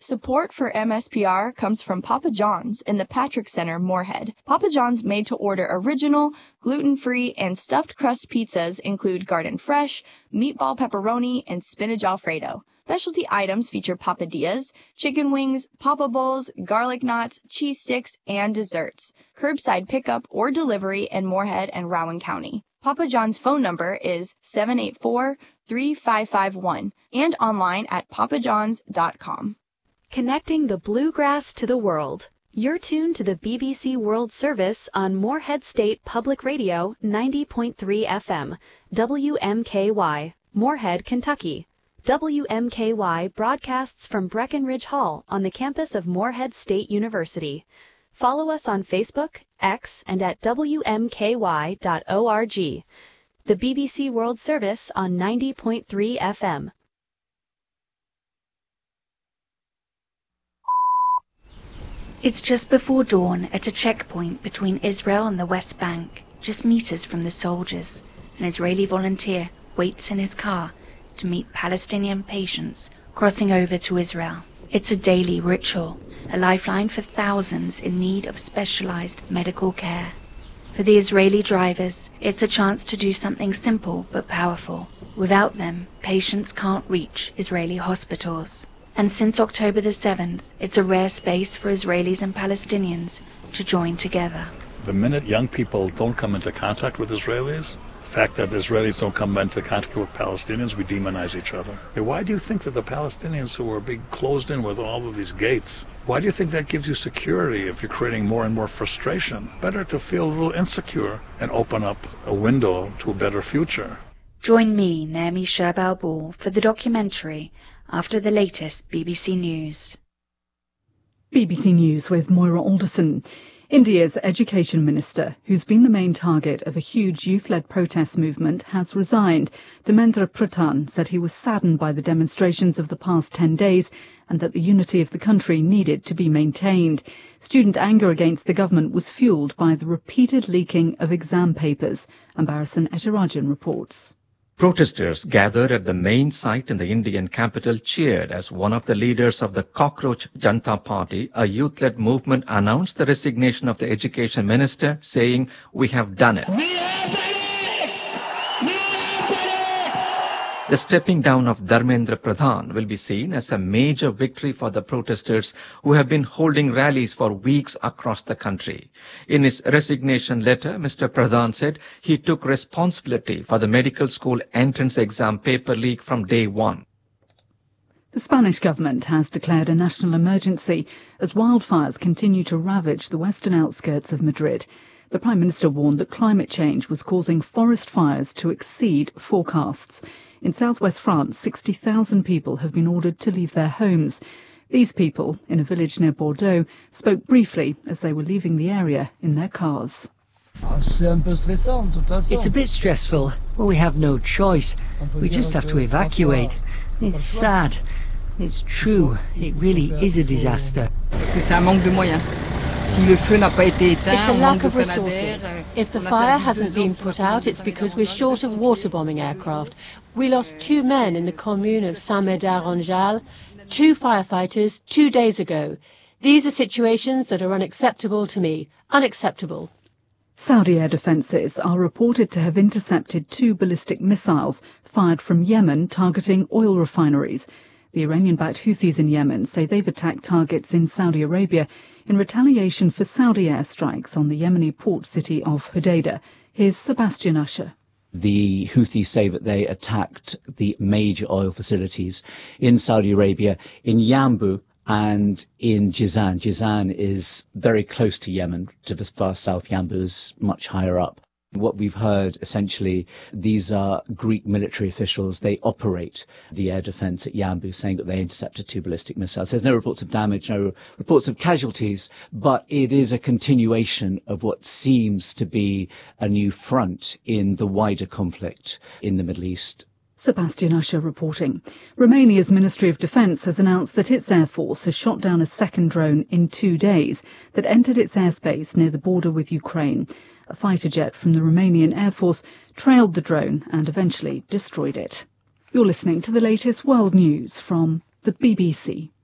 Support for MSPR comes from Papa John's in the Patrick Center, Moorhead. Papa John's made-to-order original, gluten-free, and stuffed crust pizzas include garden fresh, meatball pepperoni, and spinach alfredo. Specialty items feature papadillas, chicken wings, papa bowls, garlic knots, cheese sticks, and desserts. Curbside pickup or delivery in Moorhead and Rowan County. Papa John's phone number is 784-3551 and online at papajohns.com. Connecting the bluegrass to the world. You're tuned to the BBC World Service on Moorhead State Public Radio 90.3 FM, WMKY, Moorhead, Kentucky. WMKY broadcasts from Breckenridge Hall on the campus of Moorhead State University. Follow us on Facebook, X, and at WMKY.org. The BBC World Service on 90.3 FM. It's just before dawn at a checkpoint between Israel and the West Bank, just meters from the soldiers. An Israeli volunteer waits in his car to meet Palestinian patients crossing over to Israel. It's a daily ritual, a lifeline for thousands in need of specialized medical care. For the Israeli drivers, it's a chance to do something simple but powerful. Without them, patients can't reach Israeli hospitals. And since October the 7th, it's a rare space for Israelis and Palestinians to join together. The minute young people don't come into contact with Israelis, the fact that Israelis don't come into contact with Palestinians, we demonize each other. Why do you think that the Palestinians who are being closed in with all of these gates, why do you think that gives you security if you're creating more and more frustration? Better to feel a little insecure and open up a window to a better future. Join me, Naomi Sherbal-Ball, for the documentary after the latest BBC News. BBC News with Moira Alderson. India's Education Minister, who's been the main target of a huge youth-led protest movement, has resigned. Dharmendra Pradhan said he was saddened by the demonstrations of the past 10 days and that the unity of the country needed to be maintained. Student anger against the government was fuelled by the repeated leaking of exam papers. Ambarasan Etarajan reports. Protesters gathered at the main site in the Indian capital cheered as one of the leaders of the Cockroach Janata Party, a youth-led movement, announced the resignation of the education minister, saying, "We have done it." The stepping down of Dharmendra Pradhan will be seen as a major victory for the protesters who have been holding rallies for weeks across the country. In his resignation letter, Mr. Pradhan said he took responsibility for the medical school entrance exam paper leak from day one. The Spanish government has declared a national emergency as wildfires continue to ravage the western outskirts of Madrid. The Prime Minister warned that climate change was causing forest fires to exceed forecasts. In southwest France, 60,000 people have been ordered to leave their homes. These people, in a village near Bordeaux, spoke briefly as they were leaving the area in their cars. It's a bit stressful, but we have no choice. We just have to evacuate. It's sad. It's true. It really is a disaster. It's a lack of resources. If the fire hasn't been put out, it's because we're short of water-bombing aircraft. We lost 2 men in the commune of Saint-Médard-en-Jalles, 2 firefighters 2 days ago. These are situations that are unacceptable to me. Unacceptable. Saudi air defences are reported to have intercepted 2 ballistic missiles fired from Yemen targeting oil refineries. The Iranian-backed Houthis in Yemen say they've attacked targets in Saudi Arabia in retaliation for Saudi airstrikes on the Yemeni port city of Hodeidah. Here's Sebastian Usher. The Houthis say that they attacked the major oil facilities in Saudi Arabia, in Yanbu and in Jizan. Jizan is very close to Yemen, to the far south. Yanbu is much higher up. What we've heard, essentially, these are Greek military officials. They operate the air defense at Yanbu, saying that they intercepted 2 ballistic missiles. There's no reports of damage, no reports of casualties, but it is a continuation of what seems to be a new front in the wider conflict in the Middle East. Sebastian Usher reporting. Romania's Ministry of Defence has announced that its Air Force has shot down a second drone in 2 days that entered its airspace near the border with Ukraine. A fighter jet from the Romanian Air Force trailed the drone and eventually destroyed it. You're listening to the latest world news from the BBC.